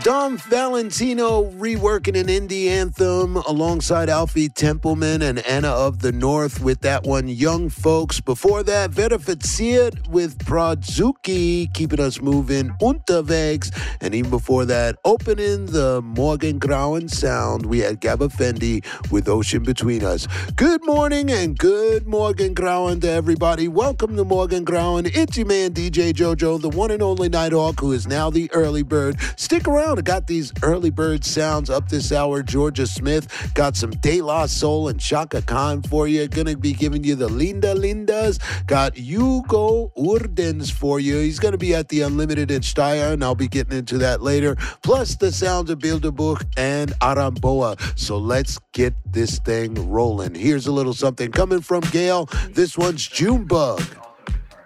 Dom Valentino reworking an indie anthem alongside Alfie Templeman and Anna of the North with that one, Young Folks. Before that, Verifiziert with Prodzuki, keeping us moving, Unterwegs. And even before that, opening the Morgengrauen sound, we had Gabba Fendi with Ocean Between Us. Good morning and good Morgengrauen to everybody. Welcome to Morgengrauen. It's your man, DJ JoJo, the one and only Nighthawk, who is now the early bird. Stick around. I got these early bird sounds up this hour. Georgia Smith got some De La Soul and Chaka Khan for you. Gonna be giving you the Linda Lindas. Got Hugo Urdens for you. He's gonna be at the Unlimited in Steyr, and I'll be getting into that later. Plus the sounds of Bilderbuch and Aramboa. So let's get this thing rolling. Here's a little something coming from Gail. This one's Junebug.